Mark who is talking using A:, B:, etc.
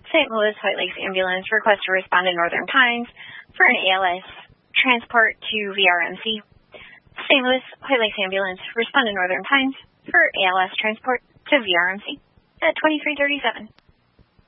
A: St. Louis White Lakes Ambulance requests to respond to Northern Pines for an ALS transport to VRMC. St. Louis White Lakes Ambulance respond to Northern Pines for ALS transport to VRMC at 2337.